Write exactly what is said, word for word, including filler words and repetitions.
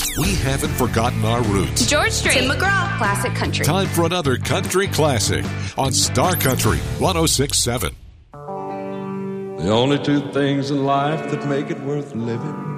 We haven't forgotten our roots. George Strait. Tim McGraw. Classic Country. Time for another country classic on Star Country one oh six point seven. The only two things in life that make it worth living